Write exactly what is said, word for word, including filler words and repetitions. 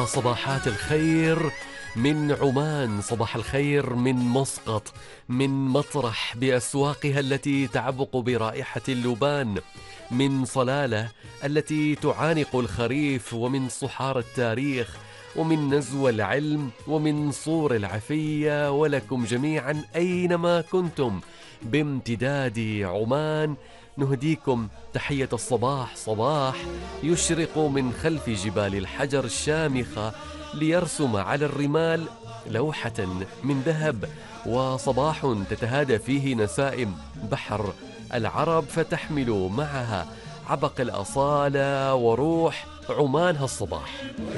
صباحات الخير من عمان، صباح الخير من مسقط، من مطرح بأسواقها التي تعبق برائحة اللبان، من صلالة التي تعانق الخريف، ومن صحار التاريخ، ومن نزو العلم، ومن صور العفية، ولكم جميعا أينما كنتم بامتداد عمان نهديكم تحية الصباح. صباح يشرق من خلف جبال الحجر الشامخة ليرسم على الرمال لوحة من ذهب، وصباح تتهادى فيه نسائم بحر العرب فتحمل معها عبق الأصالة وروح عمان هالصباح.